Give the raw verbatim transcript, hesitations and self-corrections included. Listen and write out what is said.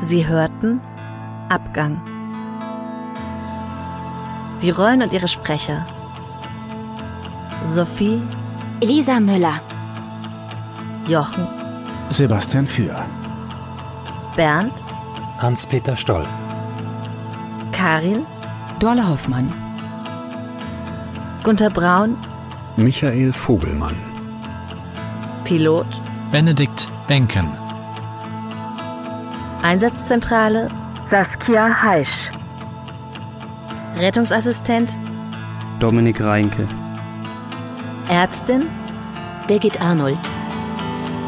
Sie hörten Abgang. Die Rollen und ihre Sprecher: Sophie Elisa Müller, Jochen Sebastian Für, Bernd Hans-Peter Stoll, Karin Dorle Hoffmann, Gunther Braun, Michael Vogelmann, Pilot Benedikt Benken, Einsatzzentrale Saskia Heisch, Rettungsassistent Dominik Reinke, Ärztin Birgit Arnold,